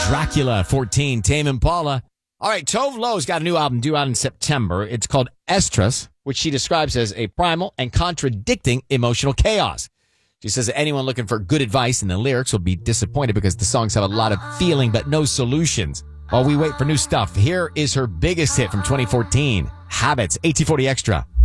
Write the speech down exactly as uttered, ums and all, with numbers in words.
Dracula, fourteen, Tame Impala. All right, Tove Lo's got a new album due out in September. It's called Estrus, which she describes as a primal and contradicting emotional chaos. She says that anyone looking for good advice in the lyrics will be disappointed because the songs have a lot of feeling but no solutions. While we wait for new stuff, here is her biggest hit from twenty fourteen, Habits, eighteen forty Extra.